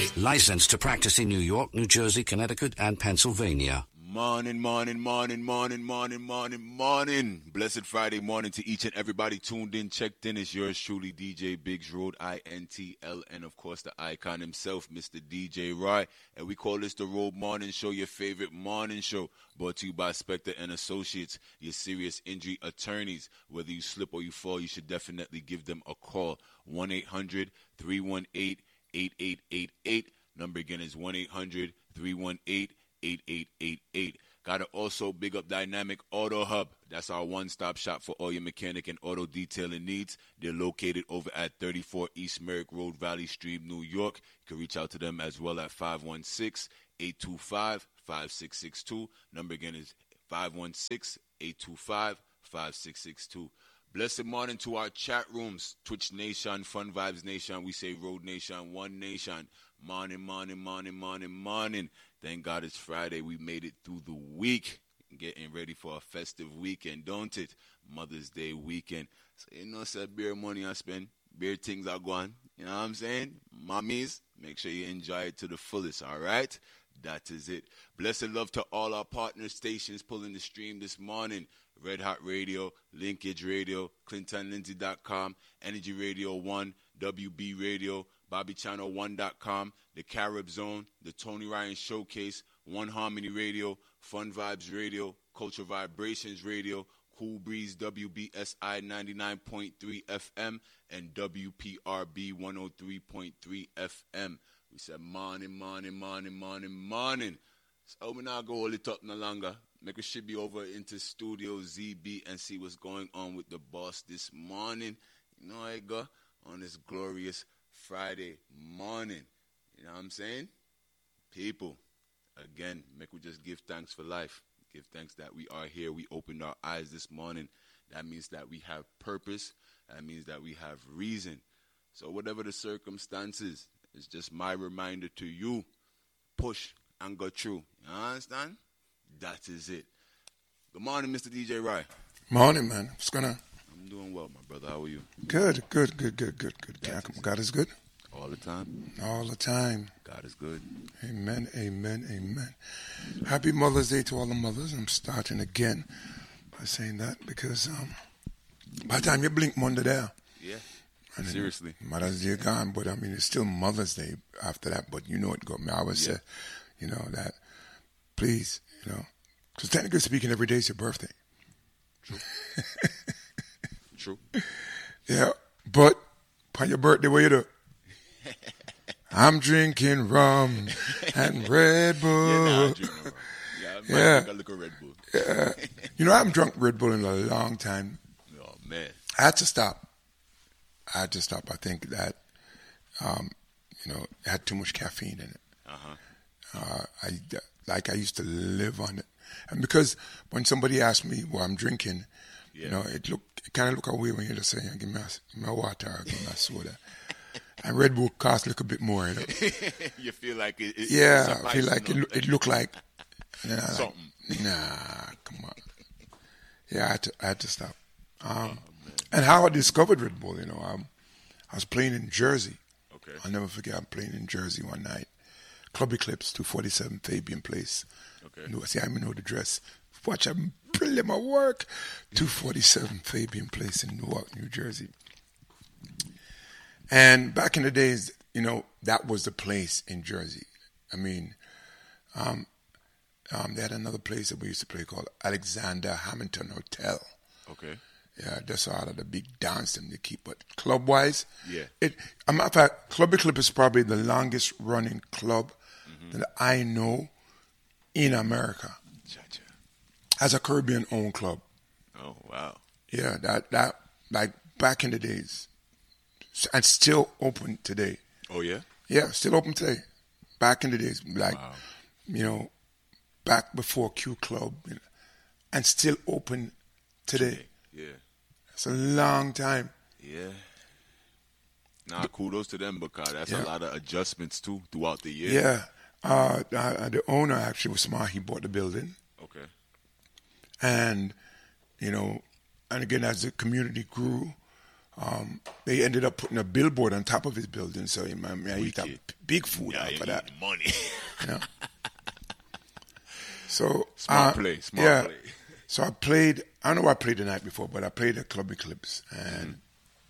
Licensed to practice in New York, New Jersey, Connecticut, and Pennsylvania. Morning. Blessed Friday morning to each and everybody tuned in, checked in. It's yours truly, DJ Biggs Road, INTL, and of course the icon himself, Mr. DJ Roy. And we call this the Road Morning Show, your favorite morning show, brought to you by Spector and Associates, your serious injury attorneys. Whether you slip or you fall, you should definitely give them a call. 1-800-318-8888. Number again is 1-800-318-8888. Gotta also big up Dynamic Auto Hub. That's our one-stop shop for all your mechanic and auto detailing needs. They're located over at 34 East Merrick Road, Valley Stream, New York. You can reach out to them as well at 516-825-5662. Number again is 516-825-5662. Blessed morning to our chat rooms, Twitch Nation, Fun Vibes Nation, we say Road Nation, One Nation. Morning. Thank God it's Friday. We made it through the week. Getting ready for a festive weekend, don't it? Mother's Day weekend. So, said beer money I spend, beer things are gone. You know what I'm saying? Mommies, make sure you enjoy it to the fullest, all right? That is it. Blessed love to all our partner stations pulling the stream this morning. Red Hot Radio, Linkage Radio, ClintonLindsay.com, Energy Radio 1, WB Radio, BobbyChannel1.com, The Carib Zone, The Tony Ryan Showcase, One Harmony Radio, Fun Vibes Radio, Culture Vibrations Radio, Cool Breeze WBSI 99.3 FM, and WPRB 103.3 FM. We said morning. So we now go hold it up no longer. Make a shit be over into Studio ZB and see what's going on with the boss this morning. You know how I go on this glorious Friday morning. You know what I'm saying? People, again, make we just give thanks for life. Give thanks that we are here. We opened our eyes this morning. That means that we have purpose. That means that we have reason. So whatever the circumstances, it's just my reminder to you, push and go through. You understand? That is it. Good morning, Mr. DJ Rye. Morning, man. What's going on? I'm doing well, my brother. How are you? Good. God is good. All the time? All the time. God is good. Amen. Happy Mother's Day to all the mothers. I'm starting again by saying that because by the time you blink, Monday there. Yeah. Seriously. Mother's Day gone, but I mean, it's still Mother's Day after that, but you know it got me. I always say, that please, because technically speaking, every day is your birthday. True. Yeah, but on your birthday, what you do? I'm drinking rum and Red Bull. Yeah, I look at Red Bull. Yeah. I haven't drunk Red Bull in a long time. Oh, man. I had to stop. I think that, it had too much caffeine in it. I used to live on it. And because when somebody asked me what I'm drinking, it kind of look away when you just say, give me a water or give me a soda. And Red Bull costs a little bit more. You feel like it I feel like it looked like something. Come on. Yeah, I had to stop. And how I discovered Red Bull, I was playing in Jersey. Okay. I'll never forget, I'm playing in Jersey one night. Club Eclipse, 247 Fabian Place. Okay. I know the dress. Watch, I'm brilliant my work. 247 Fabian Place in Newark, New Jersey. And back in the days, that was the place in Jersey. I mean, they had another place that we used to play called Alexander Hamilton Hotel. Okay. Yeah, that's all of the big dance them they keep. But club-wise, a matter of fact, Club Eclipse is probably the longest running club that I know in America. Gotcha. As a Caribbean-owned club. Oh, wow. Yeah, that like back in the days. And still open today. Oh, yeah? Yeah, still open today. Back in the days, back before Q Club. And still open today. Yeah. It's a long time. Yeah. Kudos to them because that's a lot of adjustments, too, throughout the year. Yeah. The owner actually was smart. He bought the building. Okay. And, and again, as the community grew, they ended up putting a billboard on top of his building, so I eat that big food Yeah, out you for that. need money. You know? So Smart play. So I played. I don't know where I played the night before, but I played at Club Eclipse, and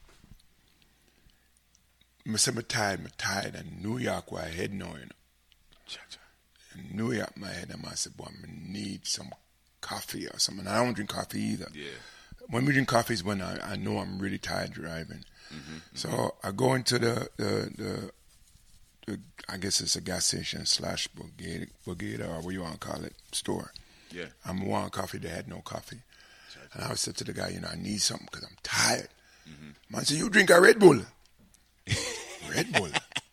I said I'm tired, and New York where I head now, you know. In New York, my head, and I said, boy, I need some coffee or something. I don't drink coffee either. Yeah. When we drink coffee is when I know I'm really tired driving. So I go into the I guess it's a gas station / Brigade or what you want to call it, store. Yeah. I'm wanting coffee. They had no coffee. And I said to the guy, I need something because I'm tired. Man said, you drink a Red Bull. Red Bull.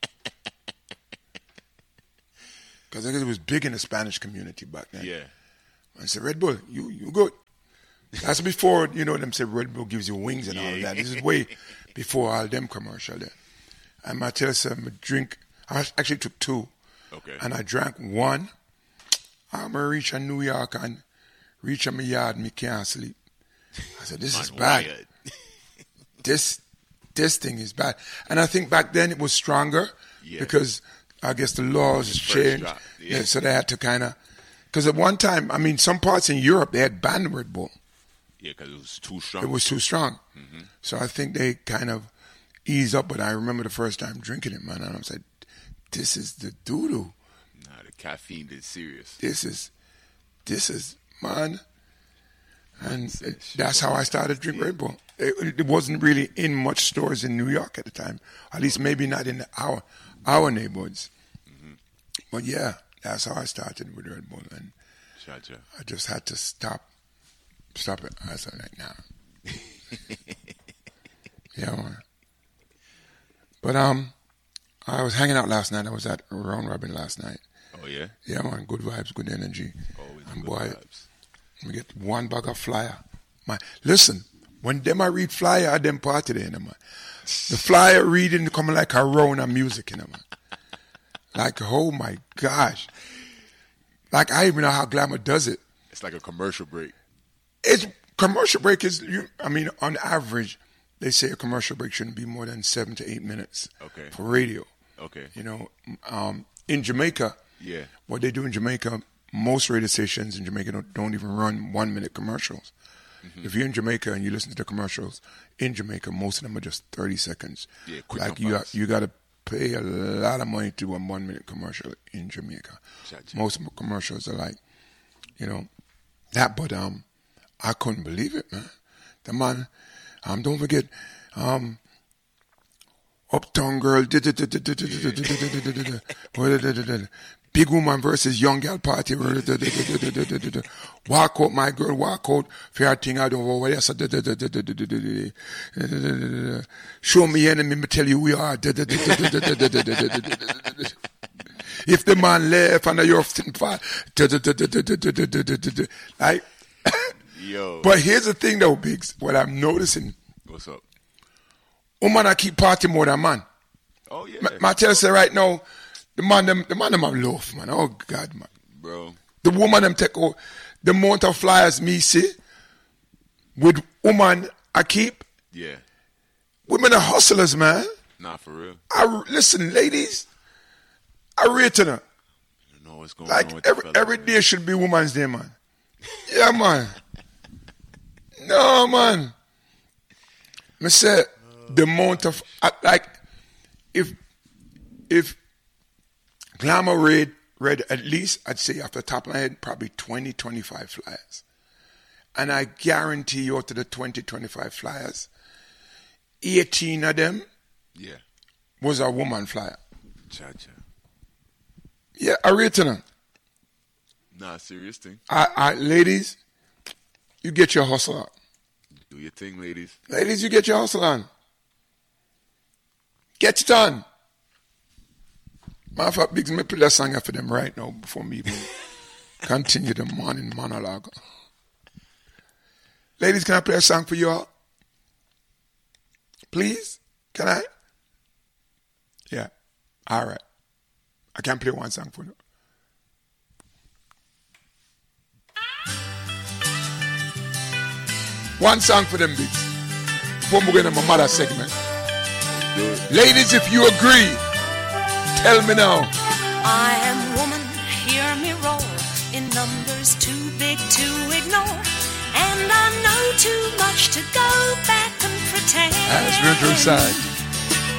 Because I guess it was big in the Spanish community back then. Yeah. I said, Red Bull, you good. That's before, them say Red Bull gives you wings and all that. This is way before all them commercial there. And I tell you, I actually took 2. Okay. And I drank 1. I'm going to reach New York and reach my yard, me can't sleep. I said, this is bad. This thing is bad. And I think back then it was stronger because I guess the laws changed. Yeah, so they had to kind of, because at one time, some parts in Europe, they had banned Red Bull. Yeah, because it was too strong. It was too strong. So I think they kind of eased up, but I remember the first time drinking it, man, and I said, this is the doo-doo. Nah, the caffeine is serious. This is, man. And that's how I started drinking Red Bull. It wasn't really in much stores in New York at the time. At least maybe not in our neighborhoods. But yeah, that's how I started with Red Bull. And I just had to stop it. I said, like, nah. Yeah, man. But I was hanging out last night. I was at Round Robin last night. Oh, yeah? Yeah, man. Good vibes, good energy. Always and good boy, vibes. We get 1 bag of flyer. Listen, when them I read flyer, I them party there, man. The flyer reading coming like a round of music, man. Like, oh my gosh. Like, I even know how Glamour does it. It's like a commercial break. Commercial break is, on average, they say a commercial break shouldn't be more than 7 to 8 minutes for radio. Okay. In Jamaica, yeah, what they do in Jamaica, most radio stations in Jamaica don't even run 1 minute commercials. If you're in Jamaica and you listen to the commercials in Jamaica, most of them are just 30 seconds. Yeah, quick like and fast. you got to pay a lot of money to a 1 minute commercial in Jamaica. Gotcha. Most of the commercials are like, that. But I couldn't believe it, man. The man, don't forget, Uptown Girl, Big Woman versus Young Girl Party, walk out, my girl, walk out, fair thing, I don't know what else, show me enemy, me tell you we are, if the man left and you're fine, like, yo. But here's the thing though, Biggs, what I'm noticing. What's up? Woman, I keep partying more than man. Oh, yeah. My tell you right now, the man them have loaf, man. Oh, God, man. Bro. The woman them take out the amount of flyers me see with woman I keep. Yeah. Women are hustlers, man. Nah, for real. Listen, ladies, I rate her. You know what's going like on with every day should be Woman's Day, man. Yeah, man. No, man. I said the amount of like if Glamour read at least, I'd say off the top of my head, probably 20, 25 flyers. And I guarantee you out of the 20, 25 flyers, 18 of them was a woman flyer. Cha-cha. Yeah, I rate her. Nah, serious thing. Ladies, you get your hustle out. Do your thing, ladies. Ladies, you get your hustle on. Get it on. Matter of fact, Biggs, me play a song for them right now before me even continue the morning monologue. Ladies, can I play a song for you all? Please? Can I? Yeah. All right. I can play one song for you. One song for them, Biggs. before we go into my mother segment. Do it. Ladies, if you agree, tell me now. I am woman, hear me roar, in numbers too big to ignore, and I know too much to go back and pretend. Spiritual side.